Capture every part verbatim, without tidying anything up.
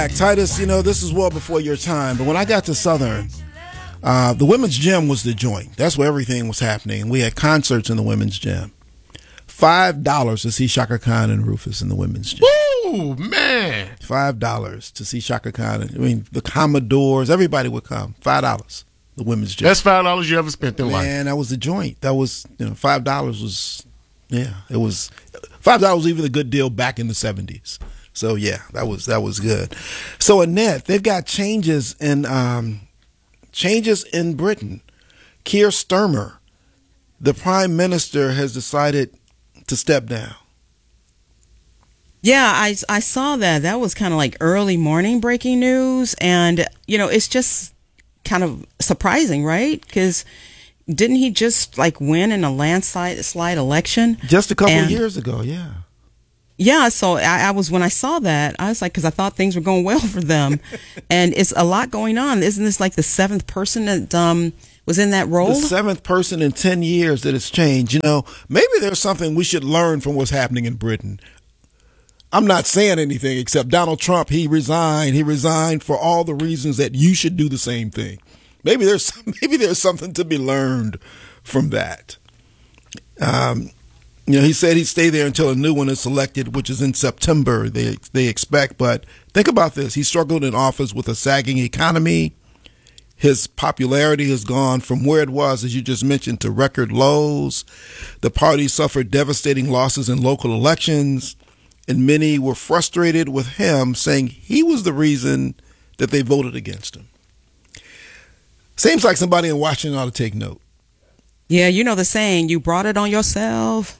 Titus, you know, this is well before your time, but when I got to Southern, uh, the women's gym was the joint. That's where everything was happening. We had concerts in the women's gym. Five dollars to see Shaka Khan and Rufus in the women's gym. Ooh, man. Five dollars to see Shaka Khan. I mean, the Commodores, everybody would come. Five dollars, the women's gym. That's five dollars you ever spent in life. Man, that was the joint. That was, you know, five dollars was, yeah, it was, five dollars was even a good deal back in the seventies. So yeah, that was that was good. So Annette, they've got changes in um, changes in Britain. Keir Starmer, the Prime Minister, has decided to step down. Yeah, I I saw that. That was kind of like early morning breaking news, and you know, it's just kind of surprising, right? Because didn't he just like win in a landslide slide election just a couple and, of years ago? Yeah. Yeah, so I, I was when I saw that, I was like, because I thought things were going well for them, and it's a lot going on. Isn't this like the seventh person that um was in that role? The seventh person in ten years that it's changed. You know, maybe there's something we should learn from what's happening in Britain. I'm not saying anything except Donald Trump. He resigned. He resigned for all the reasons that you should do the same thing. Maybe there's maybe there's something to be learned from that. Um. You know, he said he'd stay there until a new one is selected, which is in September, they they expect. But think about this. He struggled in office with a sagging economy. His popularity has gone from where it was, as you just mentioned, to record lows. The party suffered devastating losses in local elections, and many were frustrated with him, saying he was the reason that they voted against him. Seems like somebody in Washington ought to take note. Yeah, you know the saying, you brought it on yourself.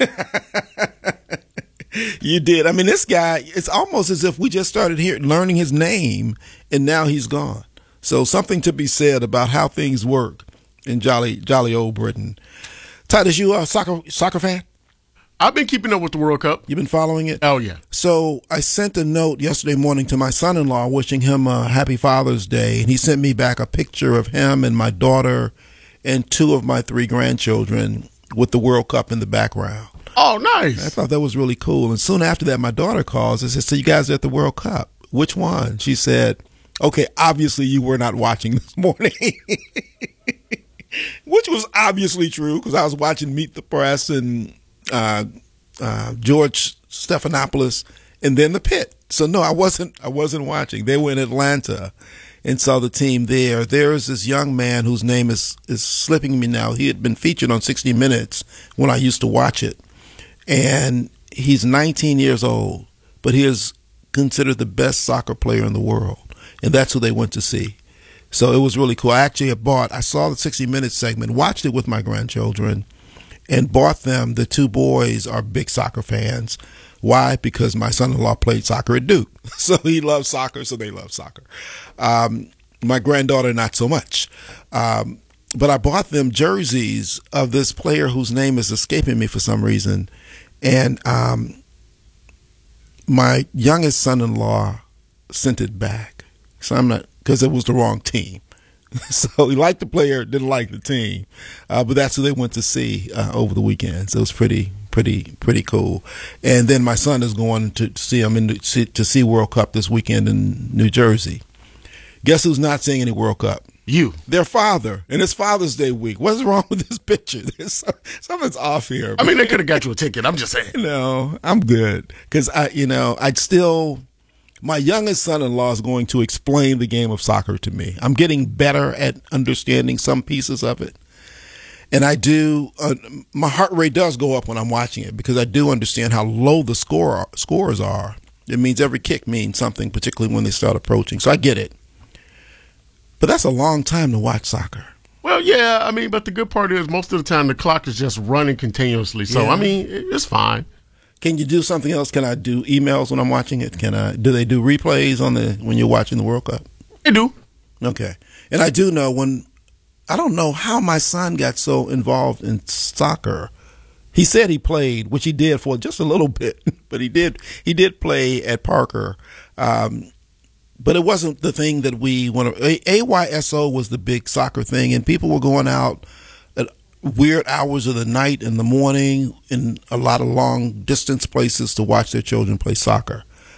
You did. I mean, this guy, it's almost as if we just started here learning his name and now he's gone. So something to be said about how things work in jolly, jolly old Britain. Titus, you a soccer, soccer fan? I've been keeping up with the World Cup. You've been following it? Oh, yeah. So I sent a note yesterday morning to my son-in-law wishing him a happy Father's Day. And he sent me back a picture of him and my daughter and two of my three grandchildren with the World Cup in the background. Oh, nice. I thought that was really cool. And soon after that, my daughter calls and says, so you guys are at the World Cup. Which one? She said, okay, obviously you were not watching this morning. Which was obviously true because I was watching Meet the Press and uh, uh, George Stephanopoulos and then the Pit. So no, I wasn't I wasn't watching. They were in Atlanta and saw the team there. There is this young man whose name is, is slipping me now. He had been featured on sixty minutes when I used to watch it. And he's nineteen years old, but he is considered the best soccer player in the world. And that's who they went to see. So it was really cool. I actually had bought, I saw the sixty minutes segment, watched it with my grandchildren, and bought them. The two boys are big soccer fans. Why? Because my son-in-law played soccer at Duke. So he loves soccer, so they love soccer. Um, my granddaughter, not so much. Um, but I bought them jerseys of this player whose name is escaping me for some reason. And um, my youngest son-in-law sent it back. So I'm not, because it was the wrong team. So he liked the player, didn't like the team. Uh, but that's who they went to see uh, over the weekend. So it was pretty pretty pretty cool. And then my son is going to see him in to see World Cup this weekend in New Jersey. Guess who's not seeing any World Cup? You. Their father. And it's Father's Day week. What's wrong with this picture? There's something's off here. I mean, they could have got you a ticket. I'm just saying. No, I'm good. Because I, you know, I'd still. My youngest son-in-law is going to explain the game of soccer to me. I'm getting better at understanding some pieces of it. And I do, uh, my heart rate does go up when I'm watching it because I do understand how low the score scores are. It means every kick means something, particularly when they start approaching. So I get it. But that's a long time to watch soccer. Well, yeah, I mean, but the good part is most of the time the clock is just running continuously. So, Yeah. I mean, it's fine. Can you do something else? Can I do emails when I'm watching it? Can I? Do they do replays on the when you're watching the World Cup? They do. Okay. And I do know when, I don't know how my son got so involved in soccer. He said he played, which he did for just a little bit, but he did he did play at Parker. Um, but it wasn't the thing that we want to. A Y S O was the big soccer thing, and people were going out at weird hours of the night in the morning in a lot of long distance places to watch their children play soccer.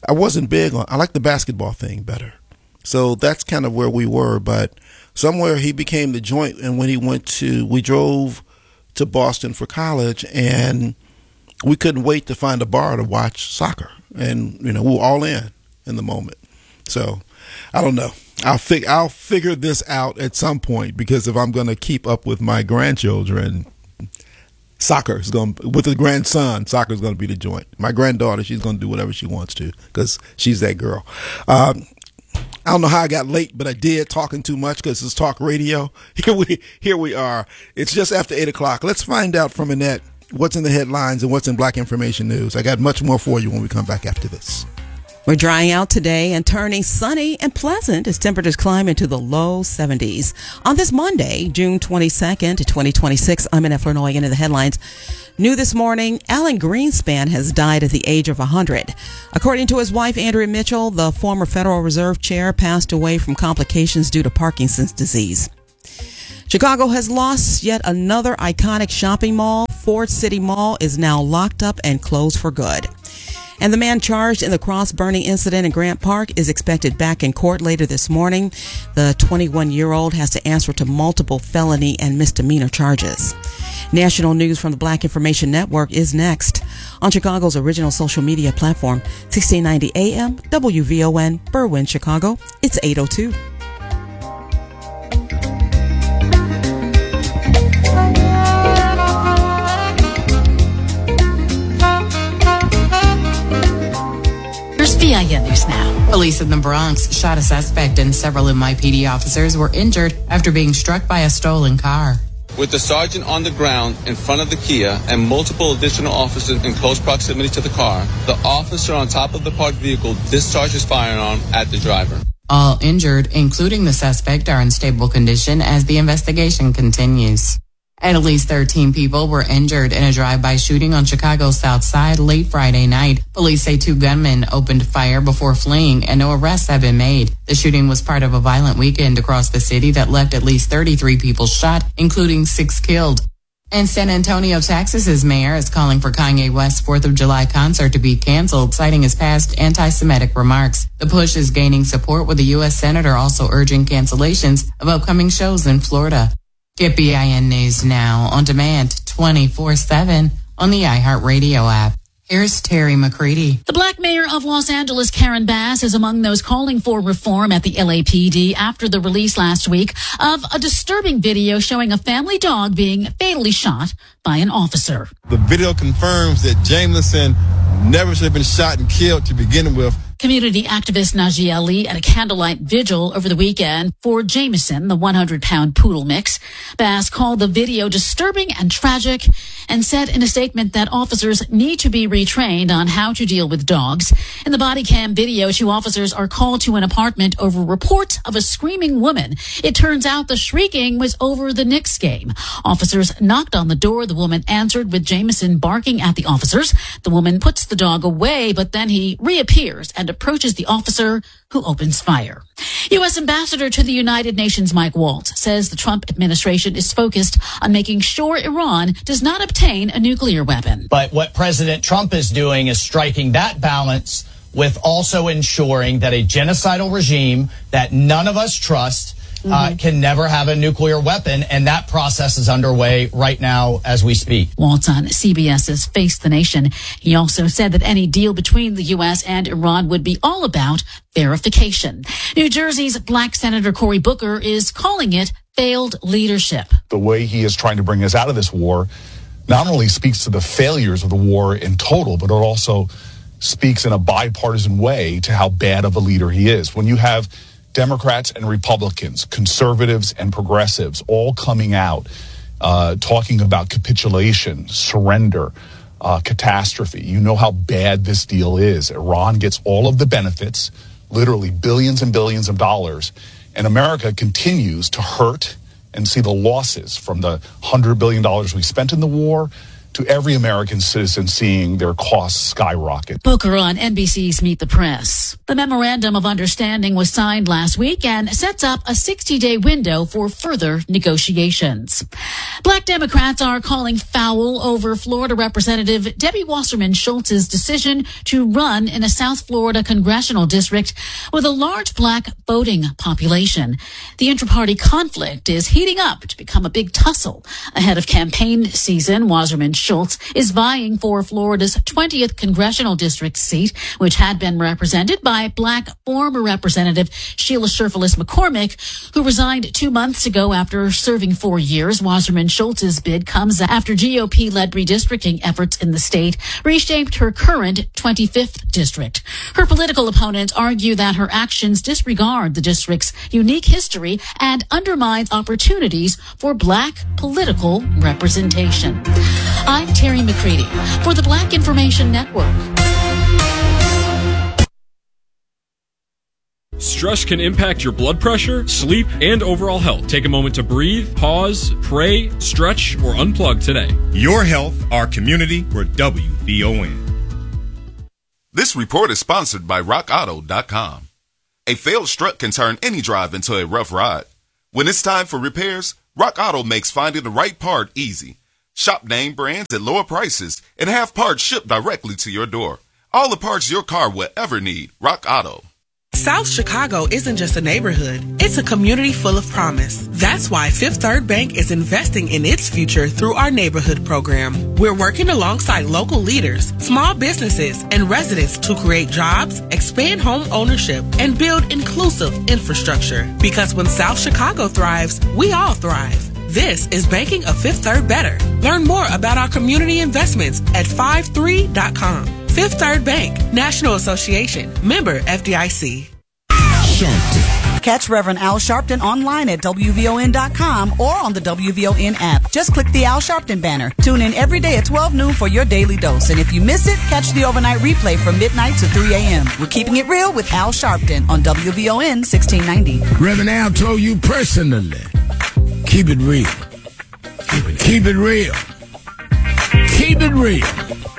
I wasn't big on, I like the basketball thing better. So that's kind of where we were. But somewhere he became the joint. And when he went to, we drove to Boston for college, and we couldn't wait to find a bar to watch soccer. And, you know, we were all in in the moment. So I don't know. I'll, fig- I'll figure this out at some point, because if I'm going to keep up with my grandchildren, soccer is going to, with the grandson, soccer is going to be the joint. My granddaughter, she's going to do whatever she wants to, because she's that girl. Um, I don't know how I got late, but I did, talking too much because it's talk radio. Here we here we are. It's just after eight o'clock. Let's find out from Annette what's in the headlines and what's in Black Information News. I got much more for you when we come back after this. We're drying out today and turning sunny and pleasant as temperatures climb into the low seventies. On this Monday, June twenty-second, twenty twenty-six, I'm Annette Flournoy. Into the headlines. New this morning, Alan Greenspan has died at the age of one hundred. According to his wife, Andrea Mitchell, the former Federal Reserve chair passed away from complications due to Parkinson's disease. Chicago has lost yet another iconic shopping mall. Ford City Mall is now locked up and closed for good. And the man charged in the cross-burning incident in Grant Park is expected back in court later this morning. The twenty-one-year-old has to answer to multiple felony and misdemeanor charges. National news from the Black Information Network is next on Chicago's original social media platform, sixteen ninety A M, W V O N, Berwyn, Chicago. It's eight oh two. V I N News Now. Police in the Bronx shot a suspect and several N Y P D officers were injured after being struck by a stolen car. With the sergeant on the ground in front of the Kia and multiple additional officers in close proximity to the car, the officer on top of the parked vehicle discharged his firearm at the driver. All injured, including the suspect, are in stable condition as the investigation continues. At least thirteen people were injured in a drive-by shooting on Chicago's South Side late Friday night. Police say two gunmen opened fire before fleeing and no arrests have been made. The shooting was part of a violent weekend across the city that left at least thirty-three people shot, including six killed. And San Antonio, Texas's mayor is calling for Kanye West's fourth of July concert to be canceled, citing his past anti-Semitic remarks. The push is gaining support, with the U S senator also urging cancellations of upcoming shows in Florida. Get B I N News Now on demand twenty-four seven on the iHeartRadio app. Here's Terry McCready. The Black mayor of Los Angeles, Karen Bass, is among those calling for reform at the L A P D after the release last week of a disturbing video showing a family dog being fatally shot by an officer. The video confirms that Jameson never should have been shot and killed to begin with. Community activist Najee Ali at a candlelight vigil over the weekend for Jameson, the hundred pound poodle mix. Bass called the video disturbing and tragic and said in a statement that officers need to be retrained on how to deal with dogs. In the body cam video, two officers are called to an apartment over reports of a screaming woman. It turns out the shrieking was over the Knicks game. Officers knocked on the door. The woman answered with Jameson barking at the officers. The woman puts the dog away, but then he reappears and approaches the officer, who opens fire. U S Ambassador to the United Nations Mike Waltz says the Trump administration is focused on making sure Iran does not obtain a nuclear weapon. But what President Trump is doing is striking that balance with also ensuring that a genocidal regime that none of us trust Uh, mm-hmm. can never have a nuclear weapon, and that process is underway right now as we speak. Waltz on CBS's Face the Nation. He also said that any deal between the U S and Iran would be all about verification. New Jersey's Black Senator Cory Booker is calling it failed leadership. The way he is trying to bring us out of this war not only speaks to the failures of the war in total, but it also speaks in a bipartisan way to how bad of a leader he is. When you have Democrats and Republicans, conservatives and progressives all coming out, uh, talking about capitulation, surrender, uh, catastrophe. You know how bad this deal is. Iran gets all of the benefits, literally billions and billions of dollars, and America continues to hurt and see the losses from the one hundred billion dollars we spent in the war to every American citizen seeing their costs skyrocket. Booker on N B C's Meet the Press. The Memorandum of Understanding was signed last week and sets up a sixty-day window for further negotiations. Black Democrats are calling foul over Florida Representative Debbie Wasserman Schultz's decision to run in a South Florida congressional district with a large black voting population. The intra-party conflict is heating up to become a big tussle. Ahead of campaign season, Wasserman Schultz is vying for Florida's twentieth congressional district seat, which had been represented by black former Representative Sheila Sherfilis McCormick, who resigned two months ago after serving four years. Wasserman Schultz's bid comes after G O P-led redistricting efforts in the state reshaped her current twenty-fifth district. Her political opponents argue that her actions disregard the district's unique history and undermines opportunities for black political representation. I'm Terry McCready for the Black Information Network. Stress can impact your blood pressure, sleep, and overall health. Take a moment to breathe, pause, pray, stretch, or unplug today. Your health, our community, we're W V O N. This report is sponsored by rock auto dot com. A failed strut can turn any drive into a rough ride. When it's time for repairs, Rock Auto makes finding the right part easy. Shop name brands at lower prices and have parts shipped directly to your door. All the parts your car will ever need. Rock Auto. South Chicago isn't just a neighborhood, it's a community full of promise. That's why Fifth Third Bank is investing in its future through our neighborhood program. We're working alongside local leaders, small businesses, and residents to create jobs, expand home ownership, and build inclusive infrastructure. Because when South Chicago thrives, we all thrive. This is Banking a Fifth Third Better. Learn more about our community investments at five three dot com. Fifth Third Bank, National Association, member F D I C. Sharpton. Catch Reverend Al Sharpton online at W V O N dot com or on the W V O N app. Just click the Al Sharpton banner. Tune in every day at twelve noon for your daily dose. And if you miss it, catch the overnight replay from midnight to three a.m. We're keeping it real with Al Sharpton on W V O N sixteen ninety. Reverend Al told you personally, keep it real. Keep it real. Keep it real.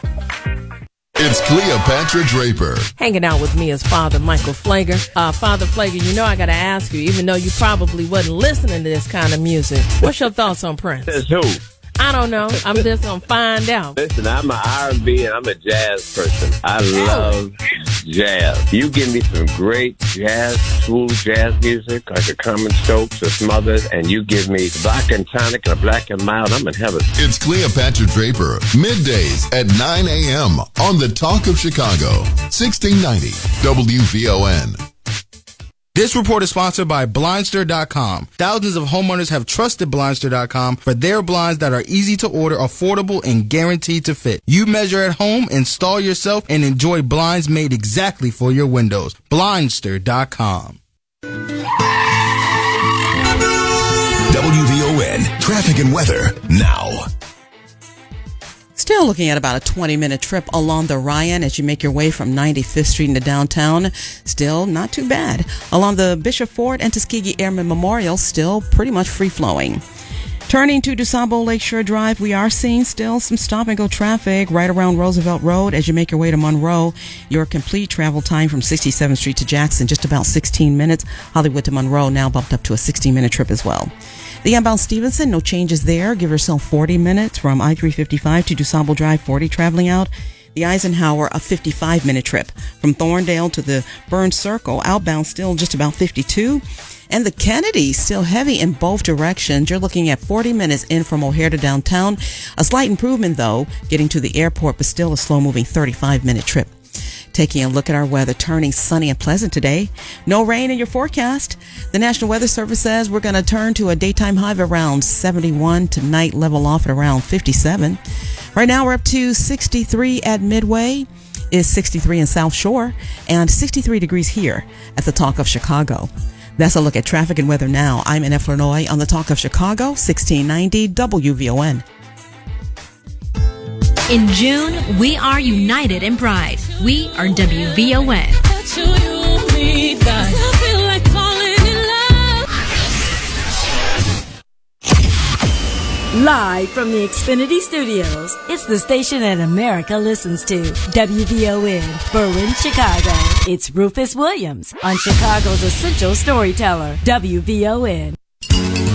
It's Cleopatra Draper. Hanging out with me is Father Michael Flager. Uh, Father Flager, you know I got to ask you, even though you probably wasn't listening to this kind of music, what's your thoughts on Prince? Says who? I don't know. I'm just going to find out. Listen, I'm an R and B and I'm a jazz person. I love jazz. You give me some great jazz, smooth jazz music, like a Carmen Stokes or some others, and you give me the Black and Tonic and a Black and Mild, I'm in heaven. It's Cleopatra Draper, middays at nine a.m. on the Talk of Chicago, sixteen ninety W V O N. This report is sponsored by Blindster dot com. Thousands of homeowners have trusted Blindster dot com for their blinds that are easy to order, affordable, and guaranteed to fit. You measure at home, install yourself, and enjoy blinds made exactly for your windows. Blindster dot com. W V O N traffic and weather now. Still looking at about a twenty minute trip along the Ryan as you make your way from ninety-fifth Street into downtown. Still not too bad. Along the Bishop Ford and Tuskegee Airmen Memorial, still pretty much free flowing. Turning to DuSable Lakeshore Drive, we are seeing still some stop and go traffic right around Roosevelt Road as you make your way to Monroe. Your complete travel time from sixty-seventh Street to Jackson, just about sixteen minutes. Hollywood to Monroe now bumped up to a sixteen minute trip as well. The outbound Stevenson, no changes there. Give yourself forty minutes from I three fifty-five to DuSable Drive, forty traveling out. The Eisenhower, a fifty-five minute trip from Thorndale to the Burns Circle. Outbound still just about fifty-two. And the Kennedy, still heavy in both directions. You're looking at forty minutes in from O'Hare to downtown. A slight improvement, though, getting to the airport, but still a slow-moving thirty-five minute trip. Taking a look at our weather, turning sunny and pleasant today. No rain in your forecast. The National Weather Service says we're going to turn to a daytime high of around seventy-one. Tonight, level off at around fifty-seven. Right now, we're up to sixty-three at Midway. Is sixty-three in South Shore. And sixty-three degrees here at the Talk of Chicago. That's a look at traffic and weather now. I'm in F. Lanoy on the Talk of Chicago, sixteen ninety W V O N. In June, we are united in pride. We are W V O N. Live from the Xfinity Studios, it's the station that America listens to. W V O N, Berwyn, Chicago. It's Rufus Williams on Chicago's Essential Storyteller, W V O N.